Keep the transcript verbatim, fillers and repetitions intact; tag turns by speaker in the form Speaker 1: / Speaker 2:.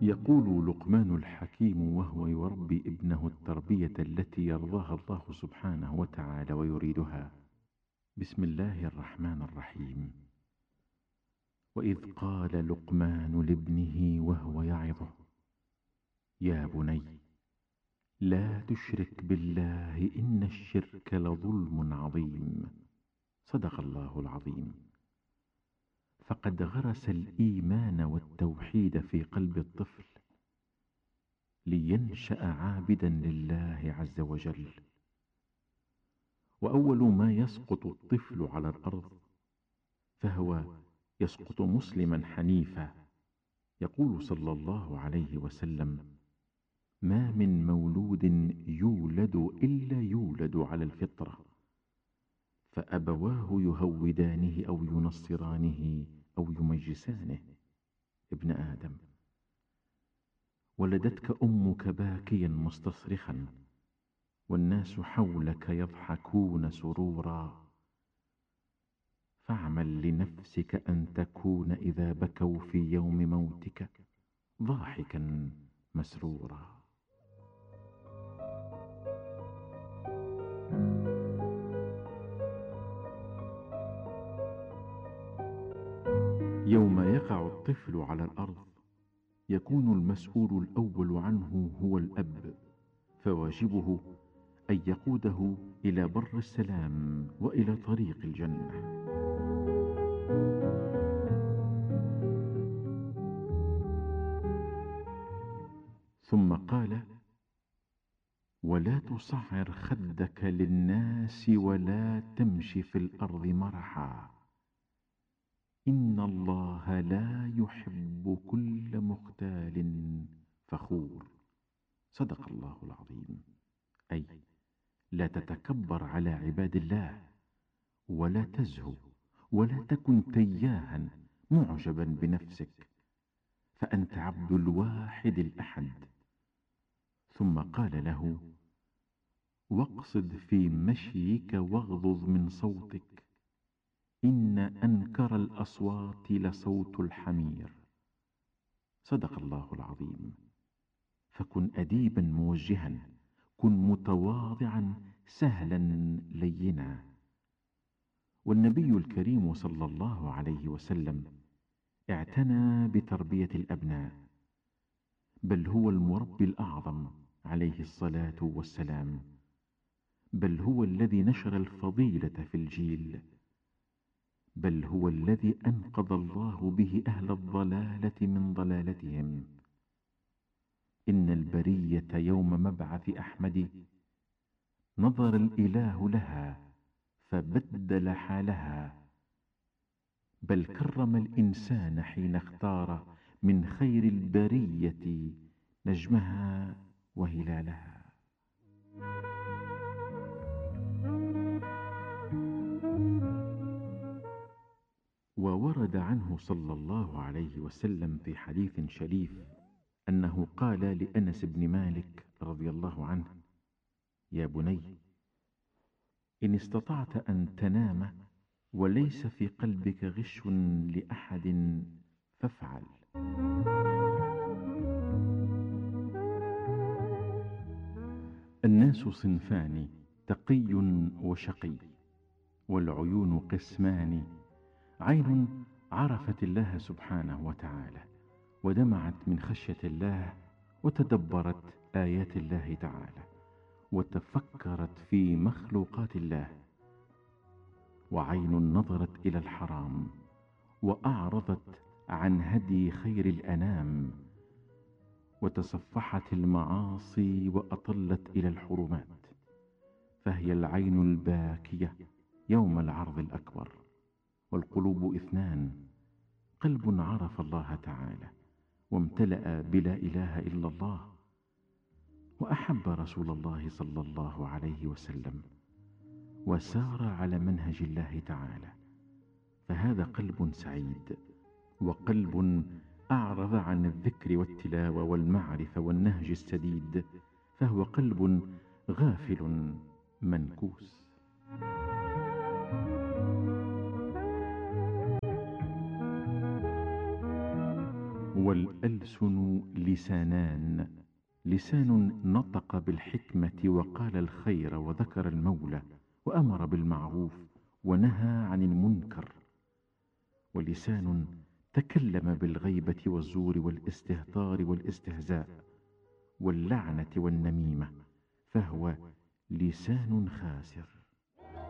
Speaker 1: يقول لقمان الحكيم وهو يربي ابنه التربية التي يرضاها الله سبحانه وتعالى ويريدها: بسم الله الرحمن الرحيم. وإذ قال لقمان لابنه وهو يعظه: يا بني لا تشرك بالله إن الشرك لظلم عظيم. صدق الله العظيم. فقد غرس الإيمان والتوحيد في قلب الطفل لينشأ عابدا لله عز وجل. وأول ما يسقط الطفل على الأرض فهو يسقط مسلما حنيفا. يقول صلى الله عليه وسلم: ما من مولود يولد إلا يولد على الفطرة، فأبواه يهودانه أو ينصرانه أو يمجسانه. ابن آدم، ولدتك أمك باكيا مستصرخا والناس حولك يضحكون سرورا، فاعمل لنفسك أن تكون إذا بكوا في يوم موتك ضاحكا مسرورا. يوم يقع الطفل على الأرض يكون المسؤول الأول عنه هو الأب، فواجبه أن يقوده إلى بر السلام وإلى طريق الجنة. ثم قال: ولا تصعر خدك للناس ولا تمش في الأرض مرحا، إن الله لا يحب كل مختال فخور. صدق الله العظيم. أي لا تتكبر على عباد الله، ولا تزهو، ولا تكن تياها معجبا بنفسك، فأنت عبد الواحد الأحد. ثم قال له: واقصد في مشيك واغضض من صوتك، إن أنكر الأصوات لصوت الحمير. صدق الله العظيم. فكن أديبا موجها، كن متواضعا سهلا لينا. والنبي الكريم صلى الله عليه وسلم اعتنى بتربية الأبناء، بل هو المربي الأعظم عليه الصلاة والسلام، بل هو الذي نشر الفضيلة في الجيل، بل هو الذي أنقذ الله به أهل الضلالة من ضلالتهم. إن البرية يوم مبعث أحمد نظر الإله لها فبدل حالها، بل كرم الإنسان حين اختار من خير البرية نجمها وهلالها. وورد عنه صلى الله عليه وسلم في حديث شريف أنه قال لأنس بن مالك رضي الله عنه: يا بني إن استطعت أن تنام وليس في قلبك غش لأحد فافعل. الناس صنفان: تقي وشقي، والعيون قسمان: عين عرفت الله سبحانه وتعالى ودمعت من خشية الله وتدبرت آيات الله تعالى وتفكرت في مخلوقات الله، وعين نظرت إلى الحرام وأعرضت عن هدي خير الأنام وتصفحت المعاصي وأطلت إلى الحرمات، فهي العين الباكية يوم العرض الأكبر. والقلوب اثنان: قلب عرف الله تعالى وامتلأ بلا إله إلا الله وأحب رسول الله صلى الله عليه وسلم وسار على منهج الله تعالى، فهذا قلب سعيد. وقلب أعرض عن الذكر والتلاوة والمعرفة والنهج السديد، فهو قلب غافل منكوس. والألسن لسانان، لسان نطق بالحكمة وقال الخير وذكر المولى وأمر بالمعروف ونهى عن المنكر، ولسان تكلم بالغيبة والزور والاستهتار والاستهزاء واللعنة والنميمة، فهو لسان خاسر.